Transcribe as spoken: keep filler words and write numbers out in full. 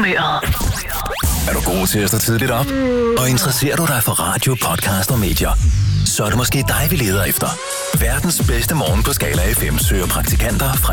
humøret. Er du god til at stå tidligt op? Og interesserer du dig for radio, podcast og medier? Så er det måske dig, vi leder efter. Verdens bedste morgen på Skala F M søger praktikanter fra